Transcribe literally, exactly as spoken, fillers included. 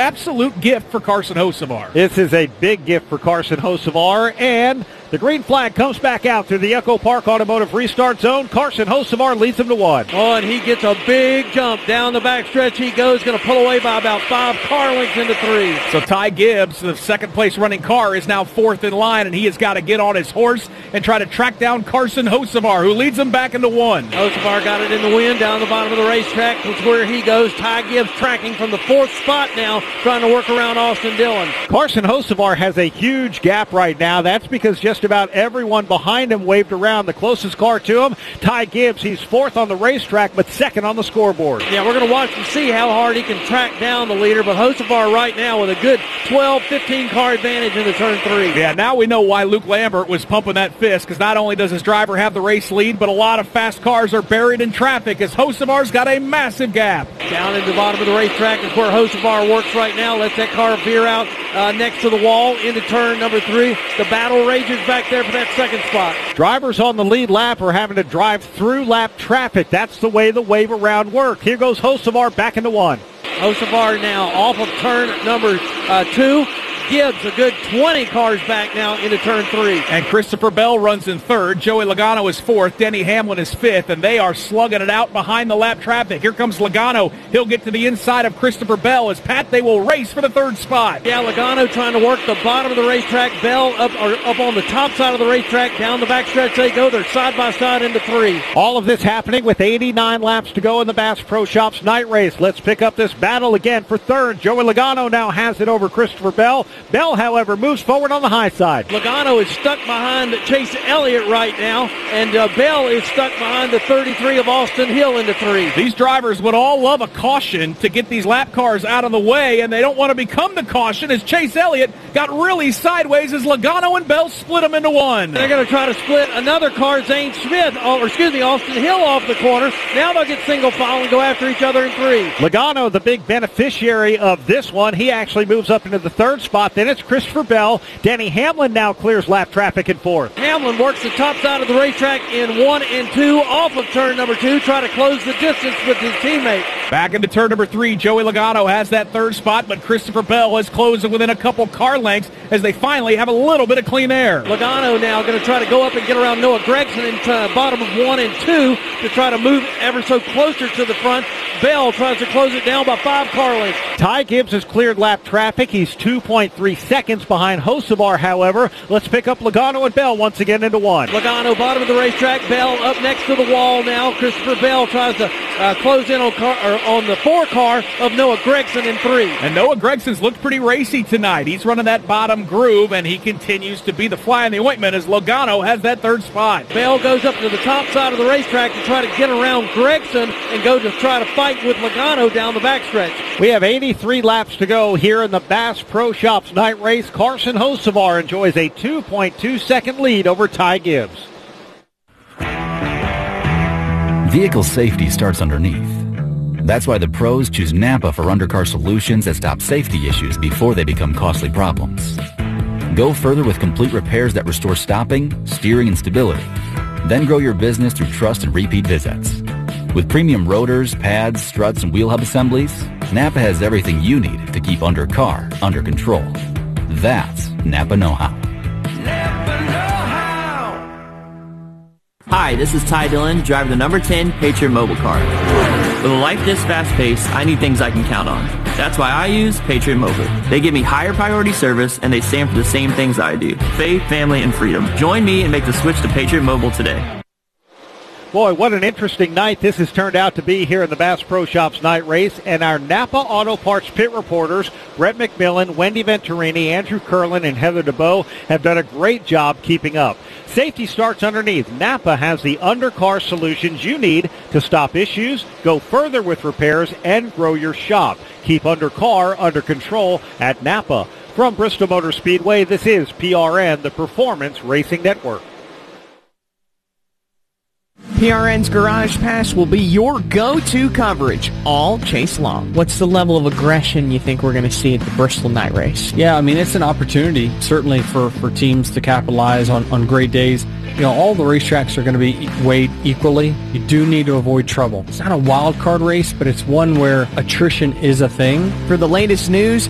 absolute gift for Carson Hocevar. This is a big gift for Carson Hocevar, and the green flag comes back out through the Echo Park Automotive Restart Zone. Carson Hocevar leads them to one. Oh, and he gets a big jump down the backstretch. He goes, going to pull away by about five car lengths into three. So Ty Gibbs, the second place running car, is now fourth in line, and he has got to get on his horse and try to track down Carson Hocevar, who leads him back into one. Hocevar got it in the wind down the bottom of the racetrack. That's where he goes. Ty Gibbs tracking from the fourth spot now, trying to work around Austin Dillon. Carson Hocevar has a huge gap right now. That's because just about everyone behind him waved around. The closest car to him, Ty Gibbs, he's fourth on the racetrack, but second on the scoreboard. Yeah, we're going to watch and see how hard he can track down the leader, but Hocevar right now with a good twelve, fifteen car advantage in the turn three. Yeah, now we know why Luke Lambert was pumping that fist, because not only does his driver have the race lead, but a lot of fast cars are buried in traffic as Hocevar's got a massive gap. Down in the bottom of the racetrack is where Hocevar works right now. Lets that car veer out uh, next to the wall into turn number three. The battle rages back there for that second spot. Drivers on the lead lap are having to drive through lap traffic. That's the way the wave around works. Here goes Hocevar back into one. Hocevar now off of turn number uh, two. Gibbs a good twenty cars back now into turn three. And Christopher Bell runs in third. Joey Logano is fourth. Denny Hamlin is fifth. And they are slugging it out behind the lap traffic. Here comes Logano. He'll get to the inside of Christopher Bell. As Pat, they will race for the third spot. Yeah, Logano trying to work the bottom of the racetrack. Bell up, or up on the top side of the racetrack. Down the backstretch they go. They're side by side into three. All of this happening with eighty-nine laps to go in the Bass Pro Shops night race. Let's pick up this battle again for third. Joey Logano now has it over Christopher Bell. Bell, however, moves forward on the high side. Logano is stuck behind Chase Elliott right now, and uh, Bell is stuck behind the thirty-three of Austin Hill into three. These drivers would all love a caution to get these lap cars out of the way, and they don't want to become the caution as Chase Elliott got really sideways as Logano and Bell split them into one. They're going to try to split another car, Zane Smith, or excuse me, Austin Hill off the corner. Now they'll get single file and go after each other in three. Logano, the big beneficiary of this one, he actually moves up into the third spot. Then it's Christopher Bell. Denny Hamlin now clears lap traffic in fourth. Hamlin works the top side of the racetrack in one and two off of turn number two, try to close the distance with his teammate. Back into turn number three, Joey Logano has that third spot, but Christopher Bell has closed it within a couple car lengths as they finally have a little bit of clean air. Logano now going to try to go up and get around Noah Gragson in uh, bottom of one and two to try to move ever so closer to the front. Bell tries to close it down by five car lengths. Ty Gibbs has cleared lap traffic. He's two point three seconds behind Hocevar, however. Let's pick up Logano and Bell once again into one. Logano bottom of the racetrack. Bell up next to the wall now. Christopher Bell tries to uh, close in on, car, or on the four car of Noah Gragson in three. And Noah Gregson's looked pretty racy tonight. He's running that bottom groove, and he continues to be the fly in the ointment as Logano has that third spot. Bell goes up to the top side of the racetrack to try to get around Gragson and go to try to fight with Logano down the backstretch. We have eighty-three laps to go here in the Bass Pro Shops night race. Carson Hocevar enjoys a two point two second lead over Ty Gibbs. Vehicle safety starts underneath. That's why the pros choose Napa for undercar solutions that stop safety issues before they become costly problems. Go further with complete repairs that restore stopping, steering, and stability. Then grow your business through trust and repeat visits. With premium rotors, pads, struts, and wheel hub assemblies, Napa has everything you need to keep undercar under control. That's Napa know-how. Napa know-how. Hi, this is Ty Dillon, driving the number ten Patriot Mobile car. With a life this fast-paced, I need things I can count on. That's why I use Patriot Mobile. They give me higher priority service, and they stand for the same things I do. Faith, family, and freedom. Join me and make the switch to Patriot Mobile today. Boy, what an interesting night this has turned out to be here in the Bass Pro Shops night race. And our Napa Auto Parts pit reporters, Brett McMillan, Wendy Venturini, Andrew Curlin, and Heather DeBow, have done a great job keeping up. Safety starts underneath. Napa has the undercar solutions you need to stop issues, go further with repairs, and grow your shop. Keep undercar under control at Napa. From Bristol Motor Speedway, this is P R N, the Performance Racing Network. P R N's Garage Pass will be your go-to coverage all chase long. What's the level of aggression you think we're going to see at the Bristol night race? Yeah, I mean, it's an opportunity, certainly, for, for teams to capitalize on, on great days. You know, all the racetracks are going to be weighed equally. You do need to avoid trouble. It's not a wild card race, but it's one where attrition is a thing. For the latest news,